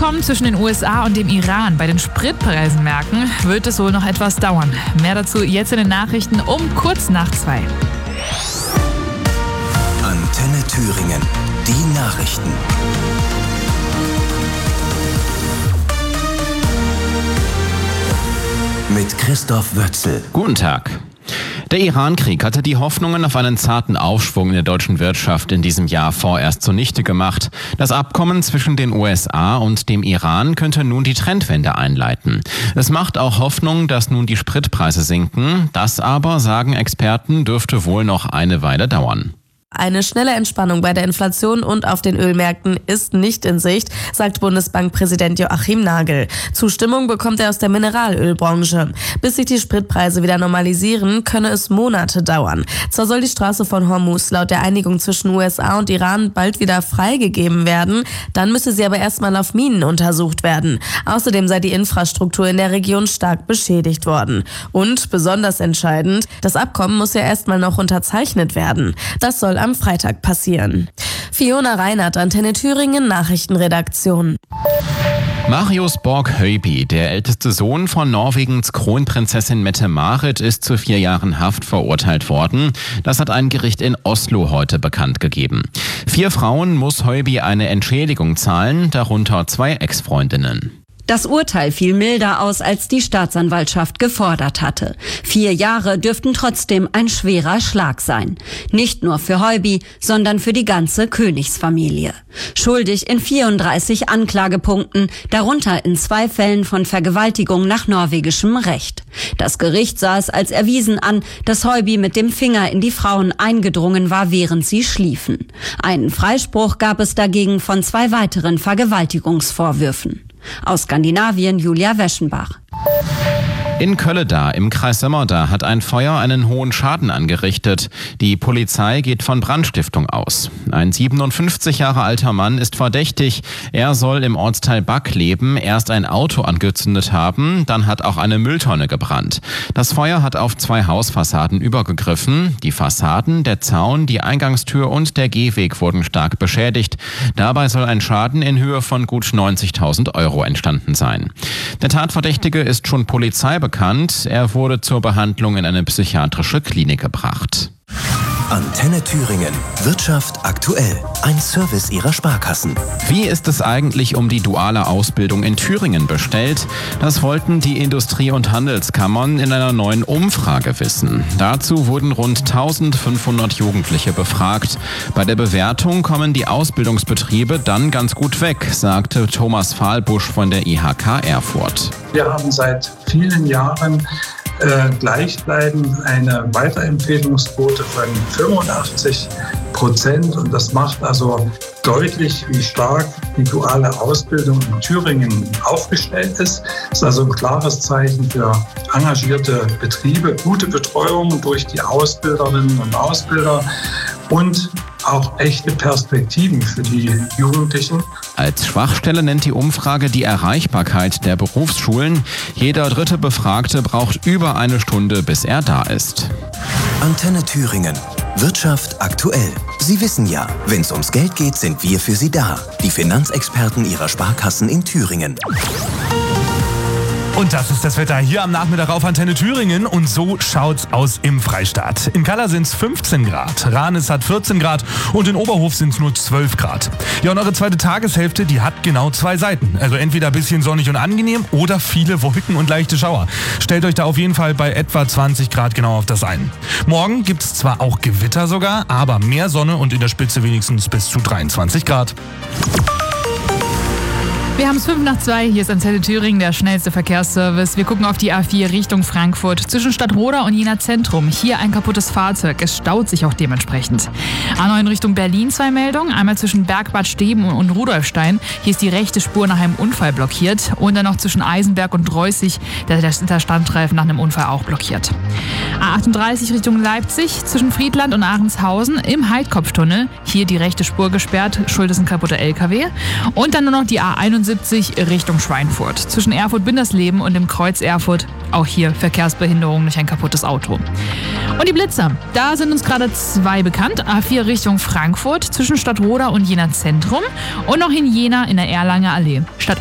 Abkommen zwischen den USA und dem Iran bei den Spritpreisen merken, wird es wohl noch etwas dauern. Mehr dazu jetzt in den Nachrichten um kurz nach 2. Antenne Thüringen, die Nachrichten. Mit Christoph Wötzel. Guten Tag. Der Iran-Krieg hatte die Hoffnungen auf einen zarten Aufschwung in der deutschen Wirtschaft in diesem Jahr vorerst zunichte gemacht. Das Abkommen zwischen den USA und dem Iran könnte nun die Trendwende einleiten. Es macht auch Hoffnung, dass nun die Spritpreise sinken. Das aber, sagen Experten, dürfte wohl noch eine Weile dauern. Eine schnelle Entspannung bei der Inflation und auf den Ölmärkten ist nicht in Sicht, sagt Bundesbankpräsident Joachim Nagel. Zustimmung bekommt er aus der Mineralölbranche. Bis sich die Spritpreise wieder normalisieren, könne es Monate dauern. Zwar soll die Straße von Hormuz laut der Einigung zwischen USA und Iran bald wieder freigegeben werden, dann müsse sie aber erstmal auf Minen untersucht werden. Außerdem sei die Infrastruktur in der Region stark beschädigt worden. Und besonders entscheidend, das Abkommen muss ja erstmal noch unterzeichnet werden. Das soll am Freitag passieren. Fiona Reinhardt, Antenne Thüringen, Nachrichtenredaktion. Marius Borg-Høiby, der älteste Sohn von Norwegens Kronprinzessin Mette-Marit, ist zu 4 Jahren Haft verurteilt worden. Das hat ein Gericht in Oslo heute bekannt gegeben. 4 Frauen muss Høiby eine Entschädigung zahlen, darunter 2 Ex-Freundinnen. Das Urteil fiel milder aus, als die Staatsanwaltschaft gefordert hatte. 4 Jahre dürften trotzdem ein schwerer Schlag sein. Nicht nur für Høiby, sondern für die ganze Königsfamilie. Schuldig in 34 Anklagepunkten, darunter in 2 Fällen von Vergewaltigung nach norwegischem Recht. Das Gericht sah es als erwiesen an, dass Høiby mit dem Finger in die Frauen eingedrungen war, während sie schliefen. Einen Freispruch gab es dagegen von 2 weiteren Vergewaltigungsvorwürfen. Aus Skandinavien Julia Weschenbach. In Kölleda im Kreis Sömmerda hat ein Feuer einen hohen Schaden angerichtet. Die Polizei geht von Brandstiftung aus. Ein 57 Jahre alter Mann ist verdächtig. Er soll im Ortsteil Backleben erst ein Auto angezündet haben, dann hat auch eine Mülltonne gebrannt. Das Feuer hat auf 2 Hausfassaden übergegriffen. Die Fassaden, der Zaun, die Eingangstür und der Gehweg wurden stark beschädigt. Dabei soll ein Schaden in Höhe von gut 90.000 € entstanden sein. Der Tatverdächtige ist schon Polizei bekannt. Er wurde zur Behandlung in eine psychiatrische Klinik gebracht. Antenne Thüringen. Wirtschaft aktuell. Ein Service Ihrer Sparkassen. Wie ist es eigentlich um die duale Ausbildung in Thüringen bestellt? Das wollten die Industrie- und Handelskammern in einer neuen Umfrage wissen. Dazu wurden rund 1500 Jugendliche befragt. Bei der Bewertung kommen die Ausbildungsbetriebe dann ganz gut weg, sagte Thomas Fahlbusch von der IHK Erfurt. Wir haben seit vielen Jahren gleichbleibend eine Weiterempfehlungsquote von 85%. Und das macht also deutlich, wie stark die duale Ausbildung in Thüringen aufgestellt ist. Das ist also ein klares Zeichen für engagierte Betriebe, gute Betreuung durch die Ausbilderinnen und Ausbilder und auch echte Perspektiven für die Jugendlichen. Als Schwachstelle nennt die Umfrage die Erreichbarkeit der Berufsschulen. Jeder 3. Befragte braucht über 1 Stunde, bis er da ist. Antenne Thüringen. Wirtschaft aktuell. Sie wissen ja, wenn es ums Geld geht, sind wir für Sie da. Die Finanzexperten Ihrer Sparkassen in Thüringen. Und das ist das Wetter hier am Nachmittag auf Antenne Thüringen. Und so schaut's aus im Freistaat. In Kalla sind's 15 Grad, Ranis hat 14 Grad und in Oberhof sind's nur 12 Grad. Ja, und eure zweite Tageshälfte, die hat genau 2 Seiten. Also entweder ein bisschen sonnig und angenehm oder viele Wolken und leichte Schauer. Stellt euch da auf jeden Fall bei etwa 20 Grad genau auf das ein. Morgen gibt's zwar auch Gewitter sogar, aber mehr Sonne und in der Spitze wenigstens bis zu 23 Grad. Wir haben es 5 nach 2, hier ist Antenne Thüringen, der schnellste Verkehrsservice. Wir gucken auf die A4 Richtung Frankfurt, zwischen Stadtroda und Jena Zentrum. Hier ein kaputtes Fahrzeug, es staut sich auch dementsprechend. A9 Richtung Berlin 2 Meldungen, einmal zwischen Bergbad Steben und Rudolfstein. Hier ist die rechte Spur nach einem Unfall blockiert. Und dann noch zwischen Eisenberg und Reußig, der Standstreifen nach einem Unfall auch blockiert. A38 Richtung Leipzig, zwischen Friedland und Ahrenshausen im Heidkopftunnel. Hier die rechte Spur gesperrt, schuld ist ein kaputter LKW. Und dann nur noch die A71 Richtung Schweinfurt. Zwischen Erfurt-Bindersleben und dem Kreuz Erfurt. Auch hier Verkehrsbehinderung durch ein kaputtes Auto. Und die Blitzer, da sind uns gerade 2 bekannt. A4 Richtung Frankfurt, zwischen Stadtroda und Jena Zentrum. Und noch in Jena in der Erlanger Allee.